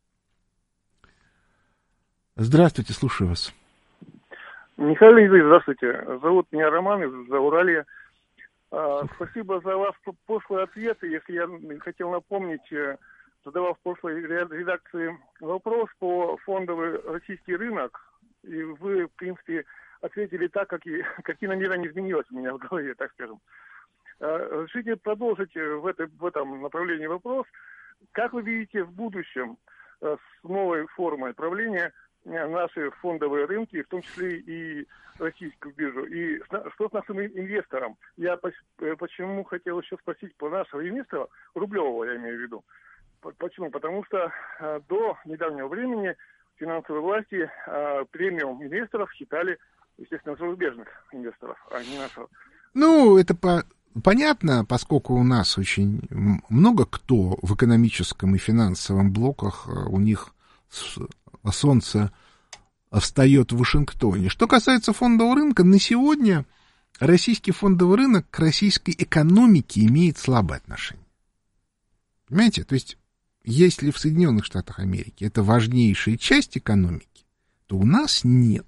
Speaker 3: Здравствуйте, слушаю вас.
Speaker 16: Михаил Леонидович, здравствуйте. Зовут меня Роман из Зауралья. Спасибо за ваш прошлый ответ. Если я хотел напомнить, задавал в прошлой редакции вопрос по фондовый российский рынок, и вы, в принципе, ответили так, какие намерения изменилось у меня в голове, так скажем. Разрешите продолжить в этом направлении вопрос. Как вы видите в будущем с новой формой правления наши фондовые рынки, в том числе и российскую биржу? И что с нашим инвестором? Я почему хотел еще спросить по нашего инвестора, рублевого я имею в виду. Почему? Потому что до недавнего времени финансовые власти премиум инвесторов считали, естественно, зарубежных инвесторов, а не нашего.
Speaker 3: Ну, это понятно, поскольку у нас очень много кто в экономическом и финансовом блоках, у них солнце встает в Вашингтоне. Что касается фондового рынка, на сегодня российский фондовый рынок к российской экономике имеет слабое отношение. Понимаете? То есть, если в Соединенных Штатах Америки это важнейшая часть экономики, то у нас нет.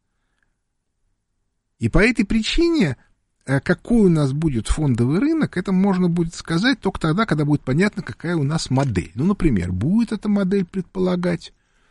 Speaker 3: И по этой причине, какой у нас будет фондовый рынок, это можно будет сказать только тогда, когда будет понятно, какая у нас модель. Ну, например, будет эта модель предполагать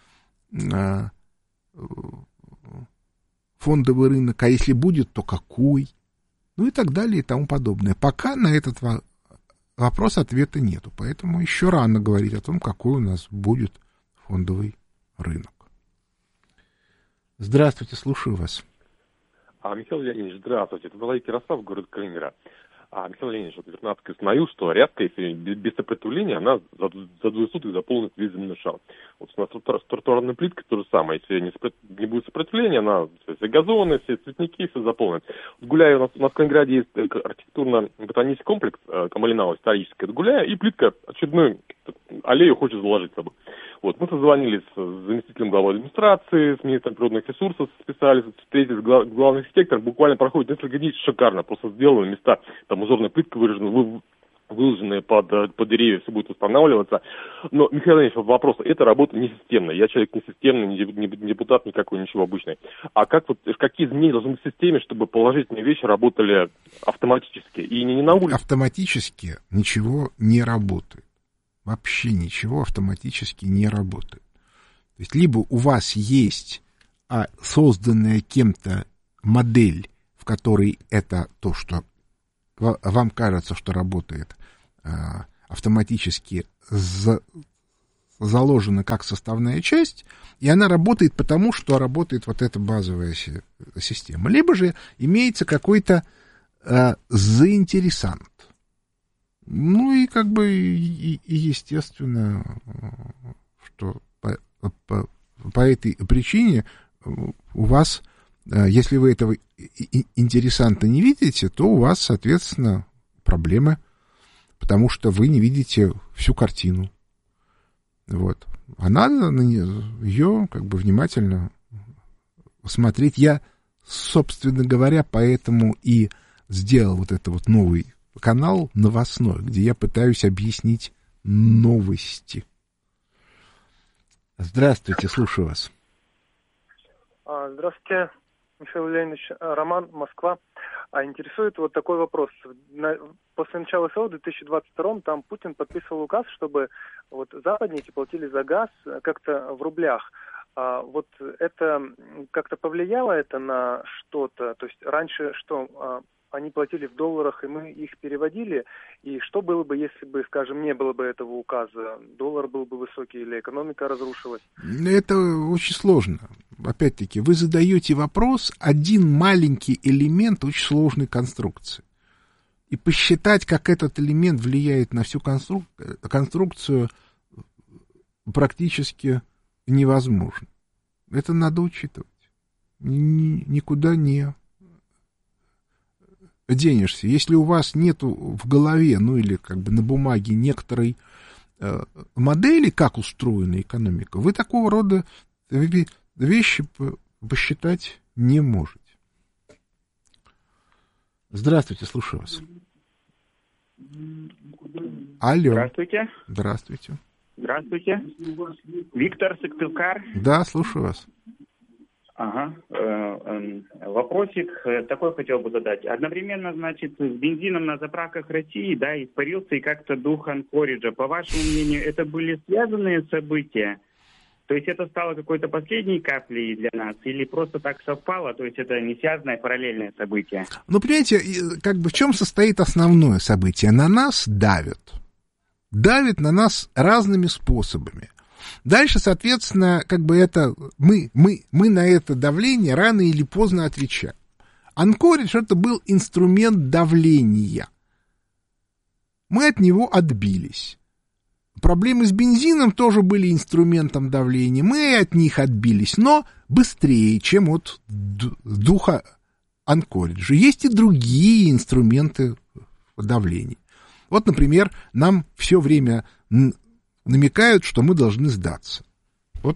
Speaker 3: фондовый рынок, а если будет, то какой? Ну и так далее и тому подобное. Пока на этот вопрос ответа нету, поэтому еще рано говорить о том, какой у нас будет фондовый рынок. Здравствуйте, слушаю вас.
Speaker 17: Михаил Леонидович, здравствуйте. Это Владимир Ярослав, город Калининград. Михаил Леонидович, вот вернадски узнаю, что рябка, если без сопротивления, она за 2 суток заполнит весь земной шар. Вот у нас тротуарная плитка то же самое. Если не будет сопротивления, она все газоны, все цветники, все заполнит. Вот гуляю, у нас в Калининграде есть архитектурно-ботанический комплекс Камалинау исторический. Гуляю, и плитка очередную аллею хочет заложить с собой. Вот, мы созвонились с заместителем главы администрации, с министром природных ресурсов, специалистом, встретились с главным архитектором. Буквально проходит несколько дней, шикарно, просто сделаны места, там узорная плитка выложенные под деревья, все будет восстанавливаться. Но, Михаил Леонидович, вопрос, это работа не системная. Я человек не системный, не депутат никакой, ничего обычный. А какие изменения должны быть в системе, чтобы положительные вещи работали автоматически и не на улице?
Speaker 3: Автоматически ничего не работает. Вообще ничего автоматически не работает. То есть либо у вас есть созданная кем-то модель, в которой это то, что вам кажется, что работает, автоматически заложена как составная часть, и она работает потому, что работает вот эта базовая система. Либо же имеется какой-то заинтересант. Ну и как бы и естественно, что по этой причине у вас, если вы этого интересанта не видите, то у вас, соответственно, проблемы, потому что вы не видите всю картину. Вот. А надо на ее как бы внимательно смотреть. Я, собственно говоря, поэтому и сделал вот это вот новый канал новостной, где я пытаюсь объяснить новости. Здравствуйте, слушаю вас.
Speaker 16: Здравствуйте, Михаил Леонидович. Роман, Москва. Интересует вот такой вопрос. После начала СВО в 2022 там Путин подписывал указ, чтобы вот западники платили за газ как-то в рублях. Вот это как-то повлияло это на что-то? То есть раньше что... Они платили в долларах, и мы их переводили. И что было бы, если бы, скажем, не было бы этого указа? Доллар был бы высокий или экономика разрушилась?
Speaker 3: Это очень сложно. Опять-таки, вы задаете вопрос, один маленький элемент очень сложной конструкции. И посчитать, как этот элемент влияет на всю конструкцию, практически невозможно. Это надо учитывать. Никуда не денешься. Если у вас нету в голове, ну или как бы на бумаге некоторой модели, как устроена экономика, вы такого рода вещи посчитать не можете. Здравствуйте, слушаю вас. Алло.
Speaker 18: Здравствуйте.
Speaker 3: Здравствуйте.
Speaker 18: Здравствуйте. Виктор Сыктывкар.
Speaker 3: Да, слушаю вас.
Speaker 18: Ага. Вопросик такой хотел бы задать. Одновременно, значит, с бензином на заправках России, да, испарился и как-то дух Анкориджа. По вашему мнению, это были связанные события? То есть это стало какой-то последней каплей для нас? Или просто так совпало? То есть это не связанное, параллельное событие?
Speaker 3: Ну, понимаете, как бы в чем состоит основное событие? На нас давят. Давят на нас разными способами. Дальше, соответственно, как бы это мы на это давление рано или поздно отвечаем. Анкоридж — это был инструмент давления. Мы от него отбились. Проблемы с бензином тоже были инструментом давления. Мы от них отбились, но быстрее, чем от духа Анкориджа. Есть и другие инструменты давления. Вот, например, нам все время намекают, что мы должны сдаться. Вот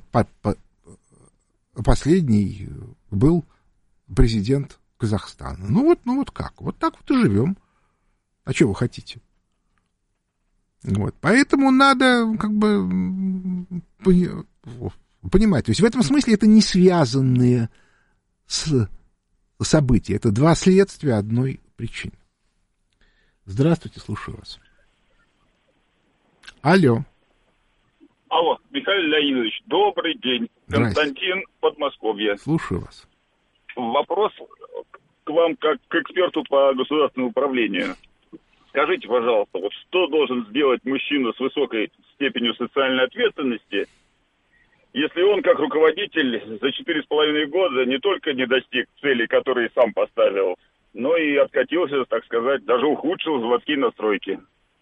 Speaker 3: последний был президент Казахстана. Ну вот как? Вот так вот и живем. А что вы хотите? Вот. Поэтому надо как бы понимать. То есть в этом смысле это не связанные события. Это два следствия одной причины. Здравствуйте, слушаю вас. Алло.
Speaker 19: Алло, Михаил Леонидович, добрый день. Константин, Подмосковье.
Speaker 3: Слушаю вас.
Speaker 19: Вопрос к вам как к эксперту по государственному управлению. Скажите, пожалуйста, вот что должен сделать мужчина с высокой степенью социальной ответственности, если он, как руководитель, за 4,5 года не только не достиг целей, которые сам поставил, но и откатился, так сказать, даже ухудшил заводские настройки?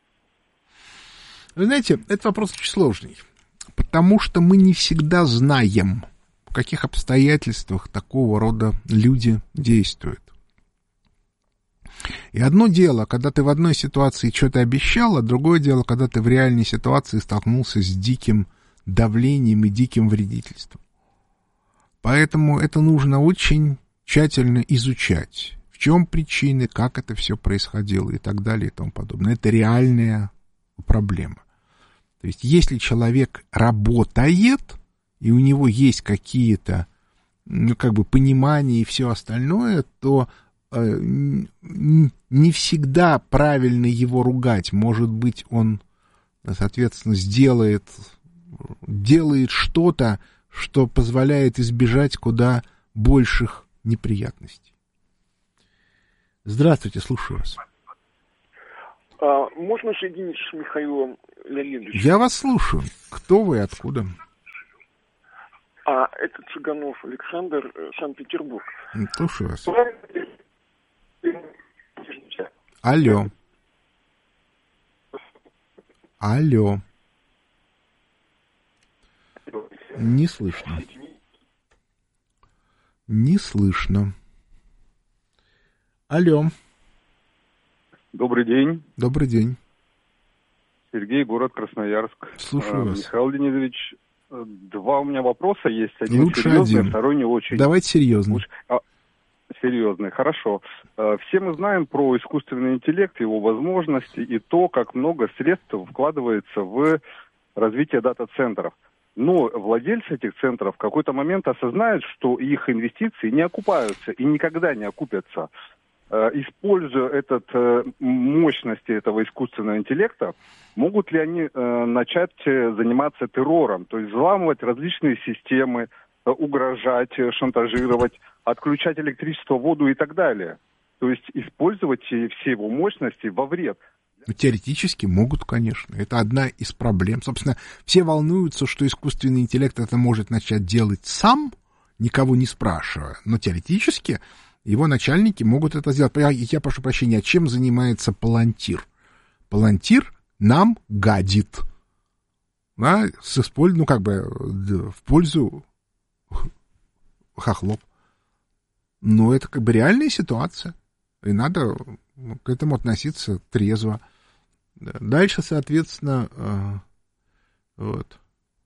Speaker 3: Вы знаете, этот вопрос очень сложный, потому что мы не всегда знаем, в каких обстоятельствах такого рода люди действуют. И одно дело, когда ты в одной ситуации что-то обещал, а другое дело, когда ты в реальной ситуации столкнулся с диким давлением и диким вредительством. Поэтому это нужно очень тщательно изучать. В чем причины, как это все происходило и так далее и тому подобное. Это реальная проблема. То есть, если человек работает, и у него есть какие-то, понимания и все остальное, то не всегда правильно его ругать. Может быть, он, соответственно, делает что-то, что позволяет избежать куда больших неприятностей. Здравствуйте, слушаю вас.
Speaker 20: Можно соединить с Михаилом Леонидовичем?
Speaker 3: Я вас слушаю. Кто вы и откуда?
Speaker 20: Это Цыганов Александр, Санкт-Петербург.
Speaker 3: Слушаю вас. Алло. Алло. Не слышно. Не слышно. Алло.
Speaker 21: Добрый день.
Speaker 3: Добрый день.
Speaker 21: Сергей, город Красноярск.
Speaker 3: Слушаю вас.
Speaker 21: Михаил Леонидович, два у меня вопроса есть. Один
Speaker 3: лучше
Speaker 21: серьезный,
Speaker 3: один.
Speaker 21: Второй не очень.
Speaker 3: Давайте серьезно.
Speaker 21: Серьезный, хорошо. Все мы знаем про искусственный интеллект, его возможности и то, как много средств вкладывается в развитие дата-центров. Но владельцы этих центров в какой-то момент осознают, что их инвестиции не окупаются и никогда не окупятся. Используя мощности этого искусственного интеллекта, могут ли они начать заниматься террором, то есть взламывать различные системы, угрожать, шантажировать, отключать электричество, воду и так далее. То есть использовать все его мощности во вред.
Speaker 3: Теоретически могут, конечно. Это одна из проблем. Собственно, все волнуются, что искусственный интеллект это может начать делать сам, никого не спрашивая. Но теоретически его начальники могут это сделать. Я прошу прощения, а чем занимается Палантир? Палантир нам гадит. Да, в пользу хохлов. Но это реальная ситуация. И надо к этому относиться трезво. Дальше, соответственно, вот.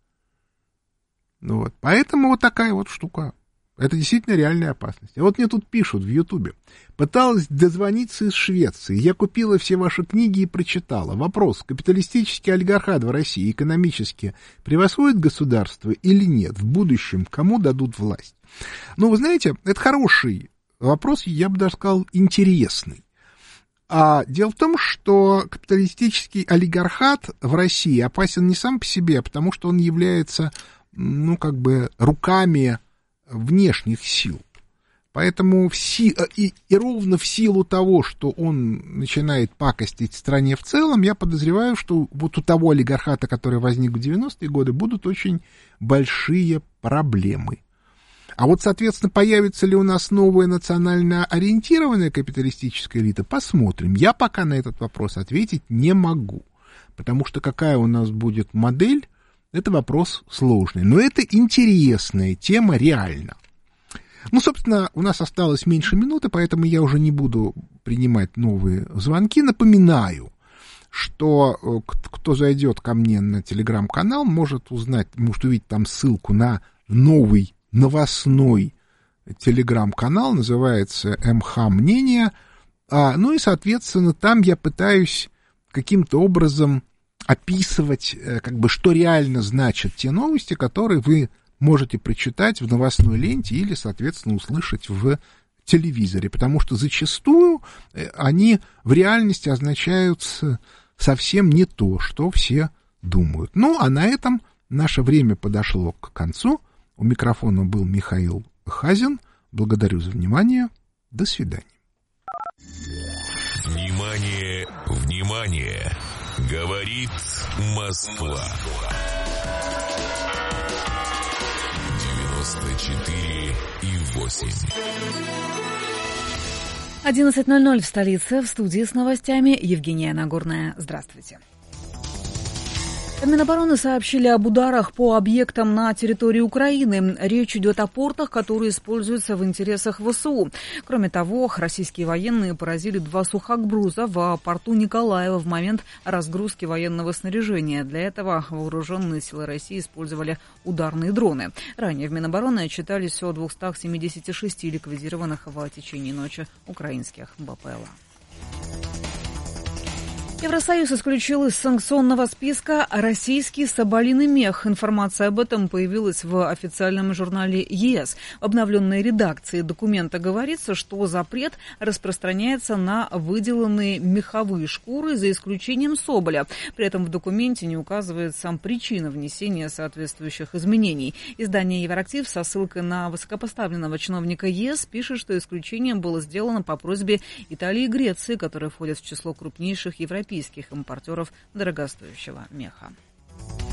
Speaker 3: Поэтому вот такая вот штука. Это действительно реальная опасность. А вот мне тут пишут в Ютубе. Пыталась дозвониться из Швеции. Я купила все ваши книги и прочитала. Вопрос. Капиталистический олигархат в России экономически превосходит государство или нет? В будущем кому дадут власть? Вы знаете, это хороший вопрос, я бы даже сказал, интересный. А дело в том, что капиталистический олигархат в России опасен не сам по себе, а потому что он является, руками внешних сил. Поэтому и ровно в силу того, что он начинает пакостить стране в целом, я подозреваю, что вот у того олигархата, который возник в 90-е годы, будут очень большие проблемы. А вот, соответственно, появится ли у нас новая национально ориентированная капиталистическая элита, посмотрим. Я пока на этот вопрос ответить не могу, потому что какая у нас будет модель, это вопрос сложный. Но это интересная тема реально. Собственно, у нас осталось меньше минуты, поэтому я уже не буду принимать новые звонки. Напоминаю, что кто зайдет ко мне на телеграм-канал, может увидеть там ссылку на новый новостной телеграм-канал, называется МХ Мнение. И, соответственно, там я пытаюсь каким-то образом описывать, что реально значат те новости, которые вы можете прочитать в новостной ленте или, соответственно, услышать в телевизоре, потому что зачастую они в реальности означают совсем не то, что все думают. А на этом наше время подошло к концу. У микрофона был Михаил Хазин. Благодарю за внимание. До свидания.
Speaker 1: Внимание, внимание! Говорит Москва. 94,8.
Speaker 4: 11:00 в столице. В студии с новостями Евгения Нагорная. Здравствуйте. В Минобороны сообщили об ударах по объектам на территории Украины. Речь идет о портах, которые используются в интересах ВСУ. Кроме того, российские военные поразили 2 сухогруза в порту Николаева в момент разгрузки военного снаряжения. Для этого вооруженные силы России использовали ударные дроны. Ранее в Минобороны отчитались о 276 ликвидированных в течение ночи украинских БПЛА. Евросоюз исключил из санкционного списка российский соболиный мех. Информация об этом появилась в официальном журнале ЕС. В обновленной редакции документа говорится, что запрет распространяется на выделанные меховые шкуры за исключением соболя. При этом в документе не указывается причина внесения соответствующих изменений. Издание «Евроактив» со ссылкой на высокопоставленного чиновника ЕС пишет, что исключение было сделано по просьбе Италии и Греции, которые входят в число крупнейших европейских импортеров дорогостоящего меха.